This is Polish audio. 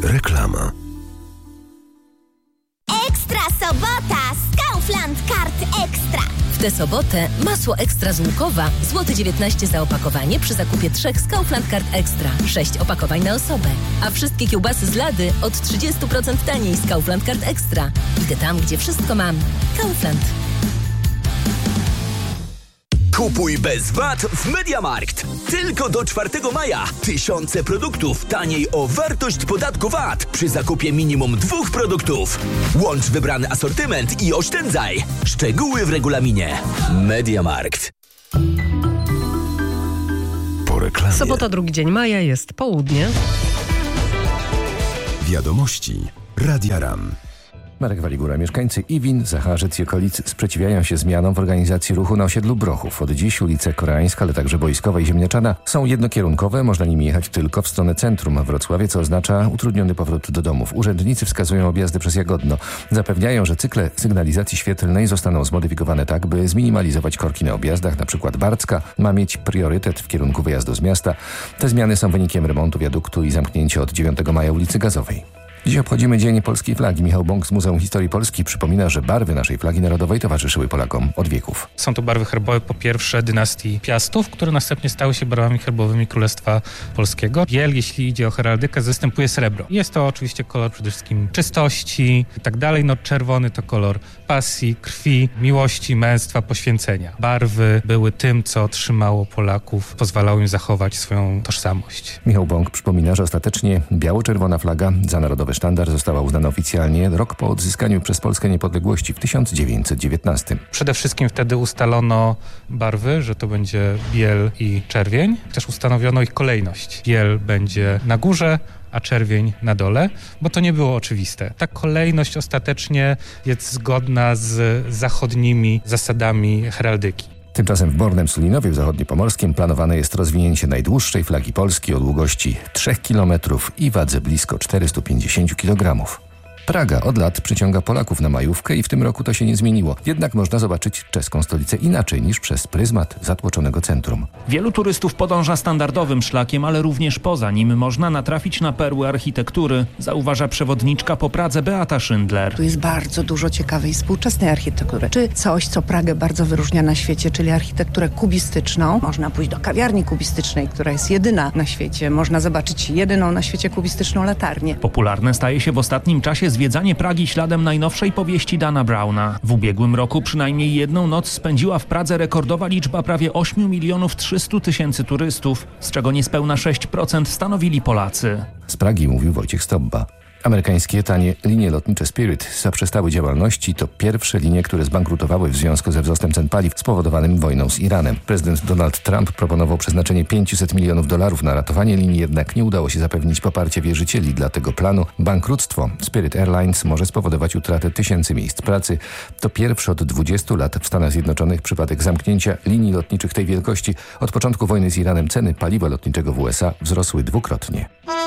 Reklama. Ekstra sobota z Kaufland Card Ekstra. W tę sobotę masło ekstra z Łukowa, złoty 19 za opakowanie przy zakupie 3 z Kaufland Card Ekstra. 6 opakowań na osobę. A wszystkie kiełbasy z Lady od 30% taniej z Kaufland Card Ekstra. Idę tam, gdzie wszystko mam. Kaufland. Kupuj bez VAT w MediaMarkt. Tylko do 4 maja. Tysiące produktów taniej o wartość podatku VAT przy zakupie minimum 2 produktów. Łącz wybrany asortyment i oszczędzaj. Szczegóły w regulaminie. MediaMarkt. Po reklamie. Sobota, drugi dzień maja, jest południe. Wiadomości Radia RAM. Marek Waligura. Mieszkańcy Iwin, Zacharzyc i okolic sprzeciwiają się zmianom w organizacji ruchu na osiedlu Brochów. Od dziś ulice Koreańska, ale także Boiskowa i Ziemniaczana są jednokierunkowe. Można nimi jechać tylko w stronę centrum Wrocławia, co oznacza utrudniony powrót do domów. Urzędnicy wskazują objazdy przez Jagodno. Zapewniają, że cykle sygnalizacji świetlnej zostaną zmodyfikowane tak, by zminimalizować korki na objazdach. Na przykład Barcka ma mieć priorytet w kierunku wyjazdu z miasta. Te zmiany są wynikiem remontu wiaduktu i zamknięcia od 9 maja ulicy Gazowej. Dziś obchodzimy Dzień Polskiej Flagi. Michał Bąk z Muzeum Historii Polski przypomina, że barwy naszej flagi narodowej towarzyszyły Polakom od wieków. Są to barwy herbowe po pierwsze dynastii Piastów, które następnie stały się barwami herbowymi Królestwa Polskiego. Biel, jeśli idzie o heraldykę, zastępuje srebro. Jest to oczywiście kolor przede wszystkim czystości i tak dalej. No, czerwony to kolor pasji, krwi, miłości, męstwa, poświęcenia. Barwy były tym, co trzymało Polaków, pozwalało im zachować swoją tożsamość. Michał Bąk przypomina, że ostatecznie biało-czerwona flaga za narodowy sztandar została uznana oficjalnie rok po odzyskaniu przez Polskę niepodległości w 1919. Przede wszystkim wtedy ustalono barwy, że to będzie biel i czerwień. Też ustanowiono ich kolejność. Biel będzie na górze, a czerwień na dole, bo to nie było oczywiste. Ta kolejność ostatecznie jest zgodna z zachodnimi zasadami heraldyki. Tymczasem w Bornem Sulinowie w zachodniopomorskim planowane jest rozwinięcie najdłuższej flagi Polski o długości 3 km i wadze blisko 450 kg. Praga od lat przyciąga Polaków na majówkę i w tym roku to się nie zmieniło. Jednak można zobaczyć czeską stolicę inaczej niż przez pryzmat zatłoczonego centrum. Wielu turystów podąża standardowym szlakiem, ale również poza nim można natrafić na perły architektury, zauważa przewodniczka po Pradze Beata Schindler. Tu jest bardzo dużo ciekawej współczesnej architektury. Czy coś, co Pragę bardzo wyróżnia na świecie, czyli architekturę kubistyczną. Można pójść do kawiarni kubistycznej, która jest jedyna na świecie. Można zobaczyć jedyną na świecie kubistyczną latarnię. Popularne staje się w ostatnim czasie zwiedzanie Pragi śladem najnowszej powieści Dana Browna. W ubiegłym roku przynajmniej jedną noc spędziła w Pradze rekordowa liczba prawie 8 300 000 turystów, z czego niespełna 6% stanowili Polacy. Z Pragi mówił Wojciech Stobba. Amerykańskie tanie linie lotnicze Spirit zaprzestały działalności. To pierwsze linie, które zbankrutowały w związku ze wzrostem cen paliw spowodowanym wojną z Iranem. Prezydent Donald Trump proponował przeznaczenie $500 milionów na ratowanie linii, jednak nie udało się zapewnić poparcia wierzycieli dla tego planu. Bankructwo Spirit Airlines może spowodować utratę tysięcy miejsc pracy. To pierwszy od 20 lat w Stanach Zjednoczonych przypadek zamknięcia linii lotniczych tej wielkości. Od początku wojny z Iranem ceny paliwa lotniczego w USA wzrosły dwukrotnie.